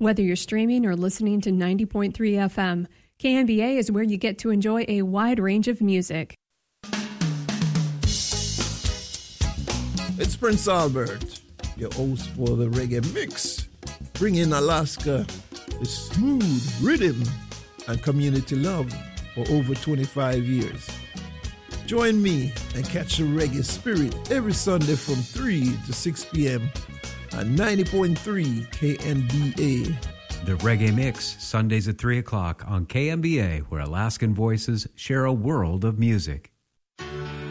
Whether you're streaming or listening to 90.3 FM, KNBA is where you get to enjoy a wide range of music. It's Prince Albert, your host for the Reggae Mix, bringing Alaska the smooth rhythm and community love for over 25 years. Join me and catch the reggae spirit every Sunday from 3 to 6 p.m. at 90.3 KNBA. The Reggae Mix, Sundays at 3 o'clock on KNBA, where Alaskan voices share a world of music.